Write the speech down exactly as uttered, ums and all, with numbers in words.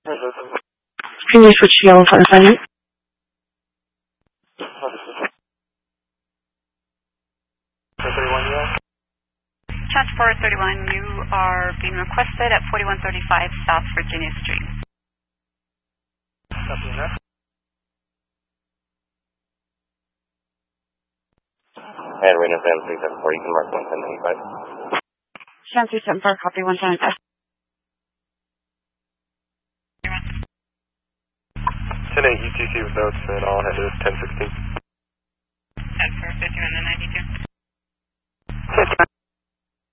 Can you switch to yellow for assignment? Transport thirty-one, you are being requested at forty-one thirty-five South Virginia Street. Copy enough. And Reno Sam three seven four, you can mark one ten ninety-five. Sam three seven four, copy one seven five. ten eight U T C with notes, and all headed ten sixteen. ten for fifty-one and ninety-two.